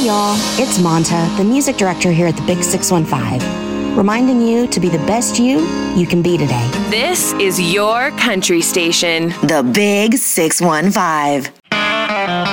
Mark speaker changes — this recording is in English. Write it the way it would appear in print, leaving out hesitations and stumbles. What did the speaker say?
Speaker 1: Hey y'all, it's Monta, the music director here at the Big 615, reminding you to be the best you can be today.
Speaker 2: This is your country station.
Speaker 3: The Big 615.